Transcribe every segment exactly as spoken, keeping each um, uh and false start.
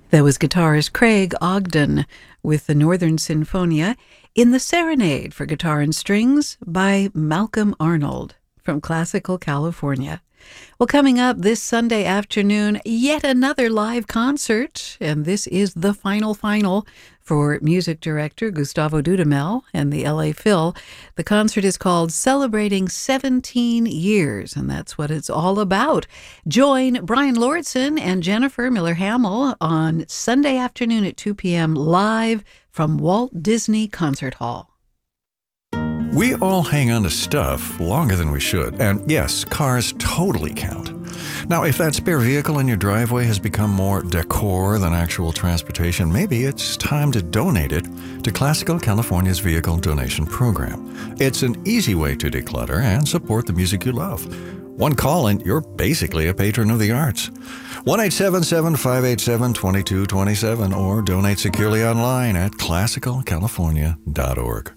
That was guitarist Craig Ogden with the Northern Sinfonia in the Serenade for Guitar and Strings by Malcolm Arnold from Classical California. Well, coming up this Sunday afternoon, yet another live concert, and this is the final final for music director Gustavo Dudamel and the L A Phil. The concert is called Celebrating seventeen Years, and that's what it's all about. Join Brian Lordson and Jennifer Miller-Hamill on Sunday afternoon at two p.m. live from Walt Disney Concert Hall. We all hang on to stuff longer than we should, and yes, cars totally count. Now, if that spare vehicle in your driveway has become more decor than actual transportation, maybe it's time to donate it to Classical California's Vehicle Donation Program. It's an easy way to declutter and support the music you love. One call and you're basically a patron of the arts. one eight seven seven, five eight seven, two two two seven or donate securely online at classical california dot org.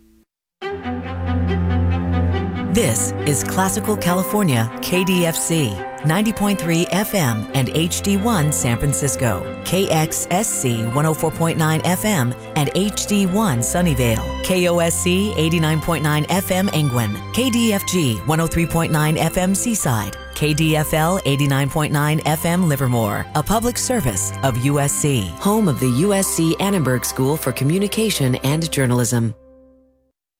This is Classical California, K D F C, ninety point three F M and H D one San Francisco, K X S C one oh four point nine F M and H D one Sunnyvale, K O S C eighty-nine point nine F M Angwin, K D F G one oh three point nine F M Seaside, K D F L eighty-nine point nine F M Livermore, a public service of U S C, home of the U S C Annenberg School for Communication and Journalism.